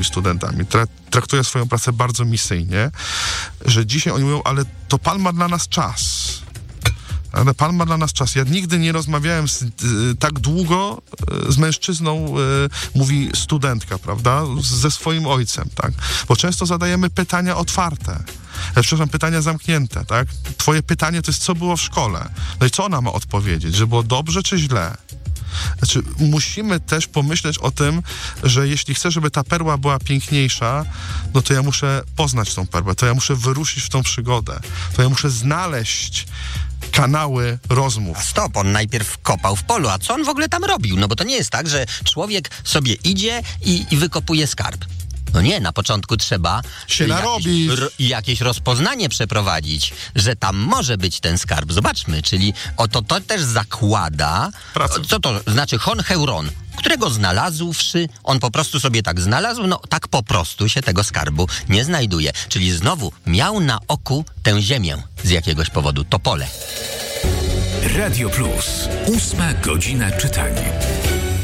studentami. Traktuję swoją pracę bardzo misyjnie, że dzisiaj oni mówią, ale to pan ma dla nas czas. Ale pan ma dla nas czas. Ja nigdy nie rozmawiałem tak długo z mężczyzną, mówi studentka, prawda, ze swoim ojcem, tak? Bo często zadajemy pytania otwarte. Przepraszam, pytania zamknięte, tak? Twoje pytanie to jest, co było w szkole? No i co ona ma odpowiedzieć? Że było dobrze czy źle? Znaczy, musimy też pomyśleć o tym, że jeśli chcę, żeby ta perła była piękniejsza, no to ja muszę poznać tą perłę, to ja muszę wyruszyć w tą przygodę, to ja muszę znaleźć kanały rozmów. Stop, on najpierw kopał w polu, a co on w ogóle tam robił? No bo to nie jest tak, że człowiek sobie idzie i wykopuje skarb. No nie, na początku trzeba jakieś rozpoznanie przeprowadzić, że tam może być ten skarb. Zobaczmy, czyli to też zakłada... Pracę. Co to znaczy Honheuron, którego znalazłszy, on po prostu sobie tak znalazł, no tak po prostu się tego skarbu nie znajduje. Czyli znowu miał na oku tę ziemię z jakiegoś powodu, to pole. Radio Plus, 8 godzina czytania.